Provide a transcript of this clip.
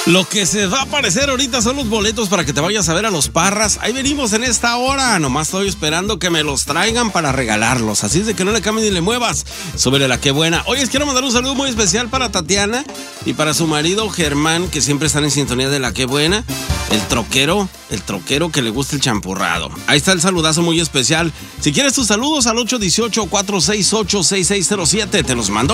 Lo que se va a aparecer ahorita son los boletos para que te vayas a ver a los Parras. Ahí venimos en esta hora. Nomás estoy esperando que me los traigan para regalarlos. Así es de que no le cambies ni le muevas. Súbele la que buena. Oye, quiero mandar un saludo muy especial para Tatiana y para su marido Germán, que siempre están en sintonía de la que buena. El troquero que le gusta el champurrado. Ahí está el saludazo muy especial. Si quieres tus saludos al 818-468-6607, te los mando.